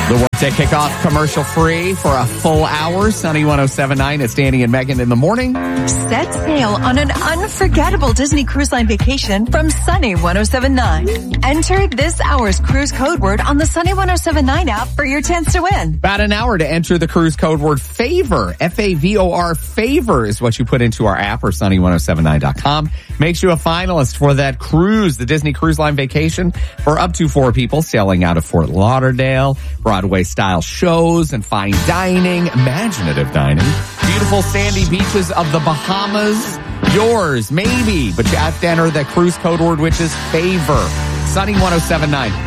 The Workday Kickoff commercial free for a full hour. Sunny 107.9. It's Danny and Megan in the morning. Set sail on an unforgettable Disney Cruise Line vacation from Sunny 107.9. Enter this hour's cruise code word on the Sunny 107.9 app for your chance to win. About an hour to enter the cruise code word FAVOR. F-A-V-O-R, FAVOR is what you put into our app or sunny1079.com. Makes you a finalist for that cruise, the Disney Cruise Line vacation for up to 4 people sailing out of Fort Lauderdale. Broadway-style shows and fine dining, imaginative dining, beautiful sandy beaches of the Bahamas. Yours, maybe, but you have to enter the cruise code word, which is FAVOR. Sunny 107.9.